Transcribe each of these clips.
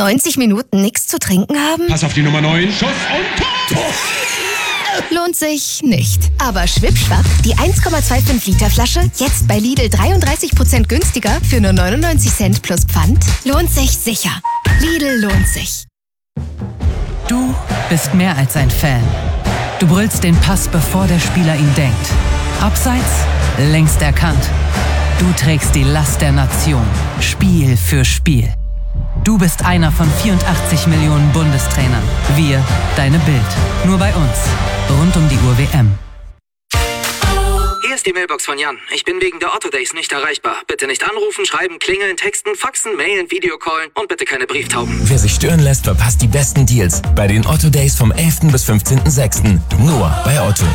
90 Minuten nichts zu trinken haben? Pass auf die Nummer 9. Schuss und Tor! Lohnt sich nicht. Aber schwippschwapp, die 1,25 Liter Flasche jetzt bei Lidl 33% günstiger für nur 99 Cent plus Pfand. Lohnt sich sicher. Lidl lohnt sich. Du bist mehr als ein Fan. Du brüllst den Pass, bevor der Spieler ihn denkt. Abseits, längst erkannt. Du trägst die Last der Nation, Spiel für Spiel. Du bist einer von 84 Millionen Bundestrainern. Wir, deine Bild. Nur bei uns. Rund um die Uhr WM. Hier ist die Mailbox von Jan. Ich bin wegen der Otto Days nicht erreichbar. Bitte nicht anrufen, schreiben, klingeln, texten, faxen, mailen, Videocallen und bitte keine Brieftauben. Wer sich stören lässt, verpasst die besten Deals bei den Otto Days vom 11. bis 15.06. Nur bei Otto.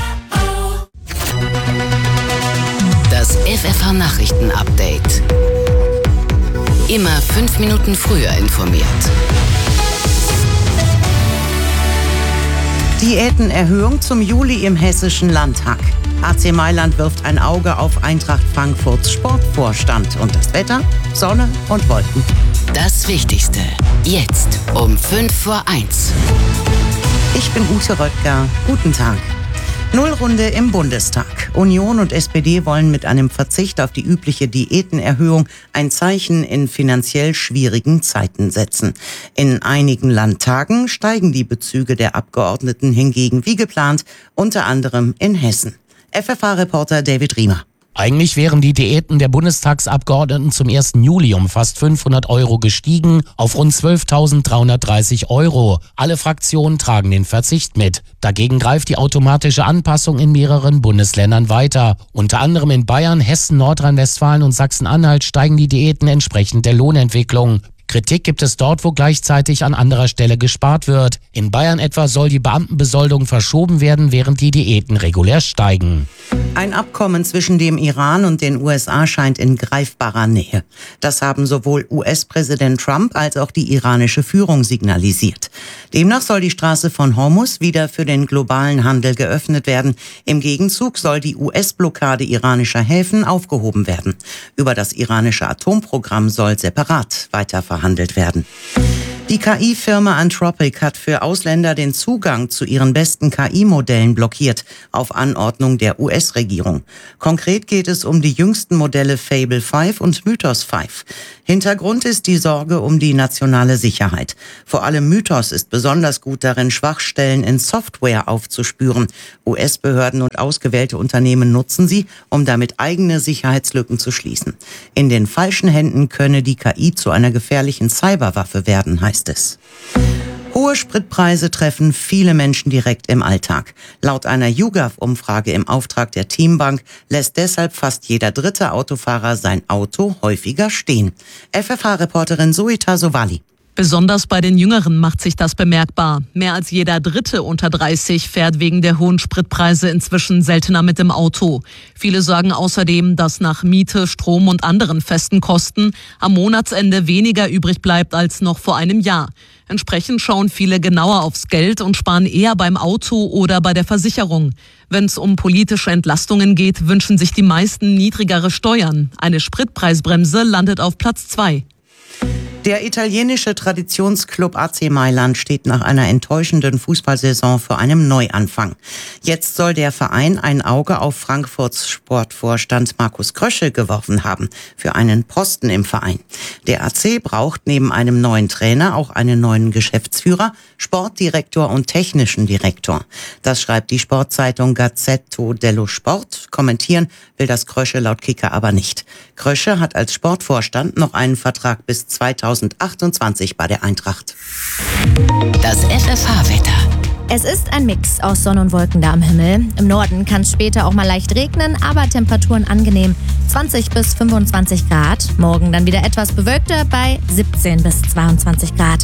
Das FFH-Nachrichten-Update. Immer 5 Minuten früher informiert. Diätenerhöhung zum Juli im Hessischen Landtag. AC Mailand wirft ein Auge auf Eintracht Frankfurts Sportvorstand. Und das Wetter? Sonne und Wolken. Das Wichtigste. Jetzt um 1:05. Ich bin Ute Röttger. Guten Tag. Nullrunde im Bundestag. Union und SPD wollen mit einem Verzicht auf die übliche Diätenerhöhung ein Zeichen in finanziell schwierigen Zeiten setzen. In einigen Landtagen steigen die Bezüge der Abgeordneten hingegen wie geplant, unter anderem in Hessen. FFH-Reporter David Riemer. Eigentlich wären die Diäten der Bundestagsabgeordneten zum 1. Juli um fast 500 € gestiegen auf rund 12.330 €. Alle Fraktionen tragen den Verzicht mit. Dagegen greift die automatische Anpassung in mehreren Bundesländern weiter. Unter anderem in Bayern, Hessen, Nordrhein-Westfalen und Sachsen-Anhalt steigen die Diäten entsprechend der Lohnentwicklung. Kritik gibt es dort, wo gleichzeitig an anderer Stelle gespart wird. In Bayern etwa soll die Beamtenbesoldung verschoben werden, während die Diäten regulär steigen. Ein Abkommen zwischen dem Iran und den USA scheint in greifbarer Nähe. Das haben sowohl US-Präsident Trump als auch die iranische Führung signalisiert. Demnach soll die Straße von Hormuz wieder für den globalen Handel geöffnet werden. Im Gegenzug soll die US-Blockade iranischer Häfen aufgehoben werden. Über das iranische Atomprogramm soll separat weiter verhandelt werden. Die KI-Firma Anthropic hat für Ausländer den Zugang zu ihren besten KI-Modellen blockiert, auf Anordnung der US-Regierung. Konkret geht es um die jüngsten Modelle Fable 5 und Mythos 5. Hintergrund ist die Sorge um die nationale Sicherheit. Vor allem Mythos ist besonders gut darin, Schwachstellen in Software aufzuspüren. US-Behörden und ausgewählte Unternehmen nutzen sie, um damit eigene Sicherheitslücken zu schließen. In den falschen Händen könne die KI zu einer gefährlichen Cyberwaffe werden, heißt es. Hohe Spritpreise treffen viele Menschen direkt im Alltag. Laut einer YouGov-Umfrage im Auftrag der Teambank lässt deshalb fast jeder dritte Autofahrer sein Auto häufiger stehen. FFH-Reporterin Suita Sowali. Besonders bei den Jüngeren macht sich das bemerkbar. Mehr als jeder Dritte unter 30 fährt wegen der hohen Spritpreise inzwischen seltener mit dem Auto. Viele sagen außerdem, dass nach Miete, Strom und anderen festen Kosten am Monatsende weniger übrig bleibt als noch vor einem Jahr. Entsprechend schauen viele genauer aufs Geld und sparen eher beim Auto oder bei der Versicherung. Wenn es um politische Entlastungen geht, wünschen sich die meisten niedrigere Steuern. Eine Spritpreisbremse landet auf Platz 2. Der italienische Traditionsclub AC Mailand steht nach einer enttäuschenden Fußballsaison vor einem Neuanfang. Jetzt soll der Verein ein Auge auf Frankfurts Sportvorstand Markus Krösche geworfen haben für einen Posten im Verein. Der AC braucht neben einem neuen Trainer auch einen neuen Geschäftsführer, Sportdirektor und technischen Direktor. Das schreibt die Sportzeitung Gazzetto dello Sport. Kommentieren will das Krösche laut Kicker aber nicht. Krösche hat als Sportvorstand noch einen Vertrag bis 2028 bei der Eintracht. Das FFH-Wetter. Es ist ein Mix aus Sonne und Wolken da am Himmel. Im Norden kann es später auch mal leicht regnen, aber Temperaturen angenehm. 20 bis 25 Grad. Morgen dann wieder etwas bewölkter bei 17 bis 22 Grad.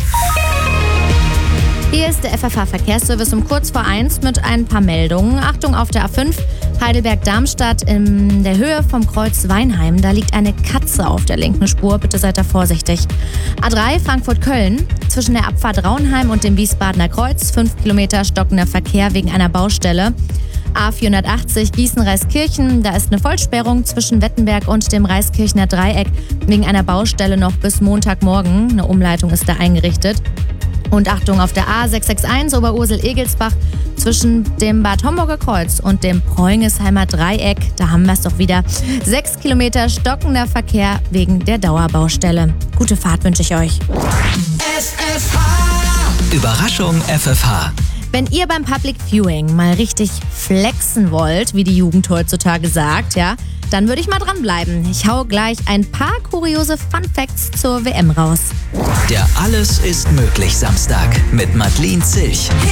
Hier ist der FFH-Verkehrsservice um kurz vor 1 mit ein paar Meldungen. Achtung auf der A5, Heidelberg-Darmstadt in der Höhe vom Kreuz Weinheim. Da liegt eine Katze auf der linken Spur, bitte seid da vorsichtig. A3 Frankfurt-Köln, zwischen der Abfahrt Raunheim und dem Wiesbadener Kreuz. 5 Kilometer stockender Verkehr wegen einer Baustelle. A480 Gießen-Reiskirchen, da ist eine Vollsperrung zwischen Wettenberg und dem Reiskirchener Dreieck wegen einer Baustelle noch bis Montagmorgen. Eine Umleitung ist da eingerichtet. Und Achtung, auf der A661 Oberursel-Egelsbach zwischen dem Bad Homburger Kreuz und dem Preungesheimer Dreieck, da haben wir es doch wieder. 6 Kilometer stockender Verkehr wegen der Dauerbaustelle. Gute Fahrt wünsche ich euch. FFH. Überraschung FFH. Wenn ihr beim Public Viewing mal richtig flexen wollt, wie die Jugend heutzutage sagt, ja, dann würde ich mal dranbleiben. Ich hau gleich ein paar kuriose Fun-Facts zur WM raus. Der Alles ist möglich Samstag mit Madeleine Zilch.